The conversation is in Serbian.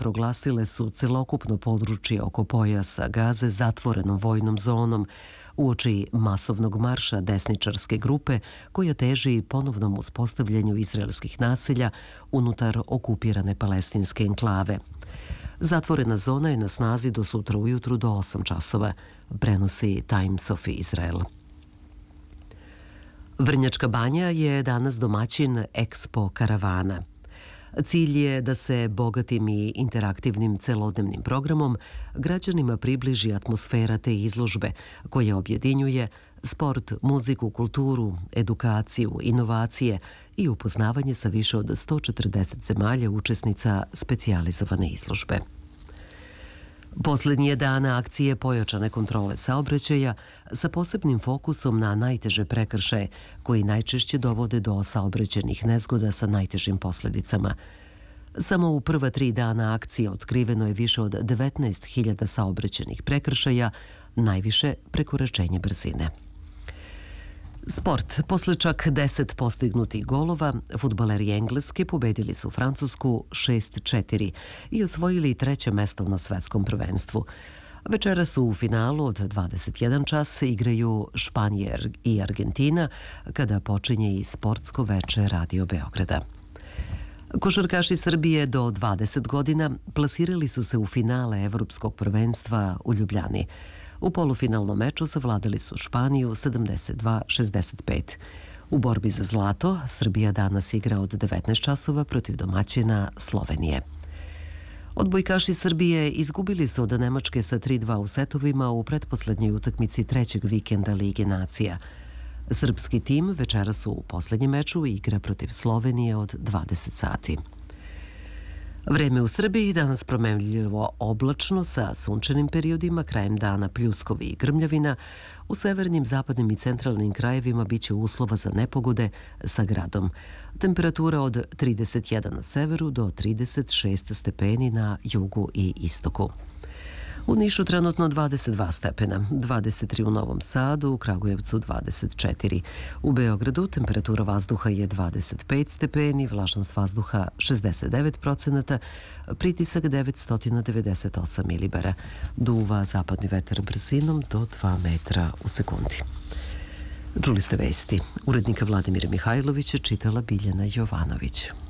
proglasile su celokupno područje oko pojasa Gaze zatvorenom vojnom zonom uoči masovnog marša desničarske grupe koja teži ponovnom uspostavljanju izraelskih naselja unutar okupirane palestinske enklave. Zatvorena zona je na snazi do sutra ujutru do 8 časova, prenosi Times of Israel. Vrnjačka Banja je danas domaćin Expo karavana. Cilj je da se bogatim i interaktivnim celodnevnim programom građanima približi atmosfera te izložbe koja objedinjuje sport, muziku, kulturu, edukaciju, inovacije i upoznavanje sa više od 140 zemalja učesnica specijalizovane izložbe. Poslednji je dan akcije pojačane kontrole saobraćaja sa posebnim fokusom na najteže prekršaje koji najčešće dovode do saobraćajnih nezgoda sa najtežim posledicama. Samo u prva 3 dana akcije otkriveno je više od 19.000 saobraćajnih prekršaja, najviše prekoračenje brzine. Sport. Posle čak 10 postignutih golova, fudbaleri Engleske pobedili su Francusku 6-4 i osvojili 3. mesto na svetskom prvenstvu. Večera su u finalu od 21 čas igraju Španija i Argentina kada počinje i sportsko veče Radio Beograda. Košarkaši Srbije do 20 godina plasirali su se u finale Evropskog prvenstva u Ljubljani. U polufinalnom meču savladali su Španiju 72-65. U borbi za zlato Srbija danas igra od 19 časova protiv domaćina Slovenije. Odbojkaši Srbije izgubili su od Nemačke sa 3-2 u setovima u pretposlednjoj utakmici 3. vikenda Lige nacija. Srpski tim večeras u poslednjem meču igra protiv Slovenije od 20 sati. Vreme u Srbiji danas promenljivo oblačno sa sunčanim periodima, krajem dana pljuskovi i grmljavina. U severnim, zapadnim i centralnim krajevima biće uslova za nepogode sa gradom. Temperatura od 31 na severu do 36 stepeni na jugu i istoku. U Nišu trenutno 22 stepena, 23 u Novom Sadu, u Kragujevcu 24. U Beogradu temperatura vazduha je 25 stepeni, vlažnost vazduha 69%, pritisak 998 milibara. Duva zapadni vetar brzinom do 2 metra u sekundi. Čuli ste vesti. Urednika Vladimira Mihajlovića čitala Biljana Jovanović.